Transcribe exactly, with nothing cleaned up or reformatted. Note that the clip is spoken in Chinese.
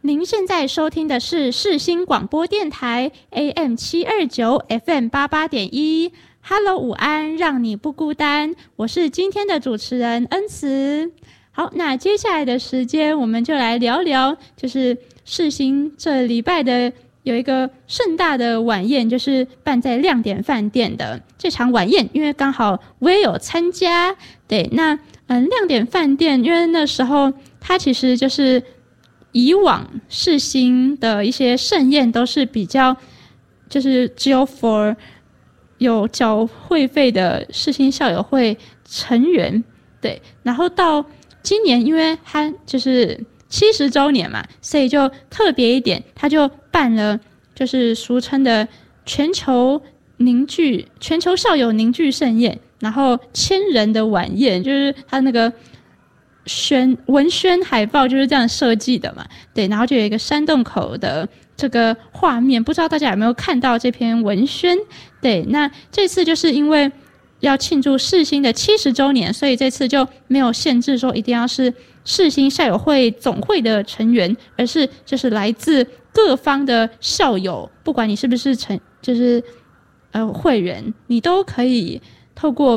您现在收听的是世新广播电台 A M 七二九 F M 八八点一。Hello， 午安，让你不孤单。我是今天的主持人恩慈。好，那接下来的时间我们就来聊聊，就是世新这礼拜的有一个盛大的晚宴，就是办在亮点饭店的这场晚宴，因为刚好我也有参加。对，那嗯，亮点饭店，因为那时候它其实就是以往世新的一些盛宴都是比较，就是只有 for 有缴会费的世新校友会成员，对，然后到今年，因为它就是七十周年嘛，所以就特别一点，他就办了就是俗称的全球凝聚、全球校友凝聚盛宴，然后千人的晚宴，就是他那个宣文宣海报就是这样设计的嘛，对，然后就有一个山洞口的这个画面，不知道大家有没有看到这篇文宣？对，那这次就是因为要庆祝世新的七十周年，所以这次就没有限制说一定要是世新校友会总会的成员，而是就是来自各方的校友，不管你是不是成就是呃会员，你都可以透过